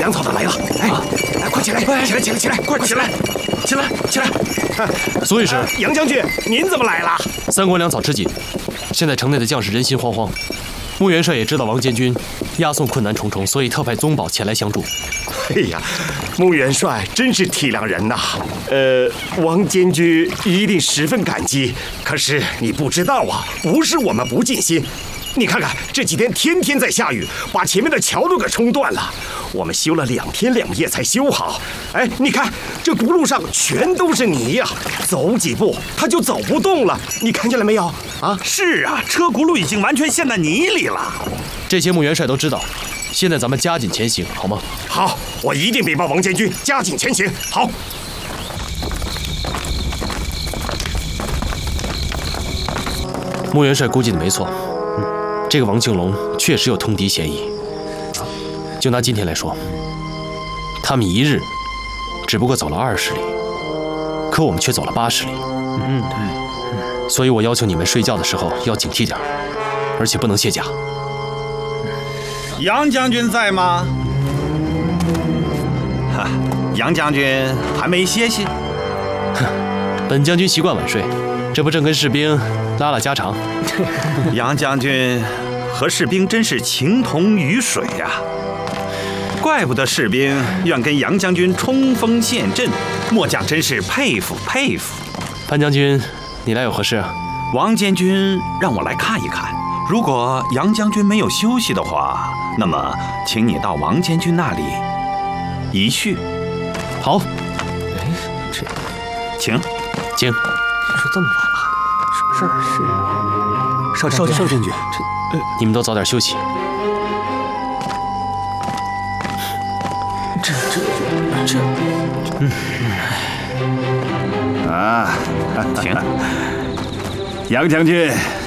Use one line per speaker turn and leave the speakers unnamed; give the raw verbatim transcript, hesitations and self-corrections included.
粮草的来了！哎，哎，快起来，起来，起来，起来，快起来，起来，起来！
苏御史，
杨将军，您怎么来了？
三关粮草吃紧，现在城内的将士人心惶惶。穆元帅也知道王监军押送困难重重，所以特派宗保前来相助。
哎呀，穆元帅真是体谅人呐！呃，王监军一定十分感激。可是你不知道啊，不是我们不尽心。你看看这几天天天在下雨，把前面的桥都给冲断了。我们修了两天两夜才修好。哎，你看这轱辘上全都是泥呀、啊，走几步它就走不动了。你看见了没有？啊，
是啊，车轱辘已经完全陷在泥里了。
这些穆元帅都知道。现在咱们加紧前行，好吗？
好，我一定禀报王监军，加紧前行。好。
穆元帅估计的没错。这个王庆龙确实有通敌嫌疑。就拿今天来说，他们一日只不过走了二十里，可我们却走了八十里。嗯，对。所以我要求你们睡觉的时候要警惕点，而且不能卸甲。
杨将军在吗？哈，杨将军还没歇息。
哼，本将军习惯晚睡，这不正跟士兵拉拉家常。
杨将军和士兵真是情同于水呀、啊，怪不得士兵愿跟杨将军冲锋陷阵，末将真是佩服佩服。
潘将军，你来有何事啊？
王监军让我来看一看，如果杨将军没有休息的话，那么请你到王监军那里一叙。
好。
哎，这，
请，
请。
说这么晚了，什么事儿？是少少少将军，
这，你们都早点休息。
这这这，
嗯，
啊，请。杨将军，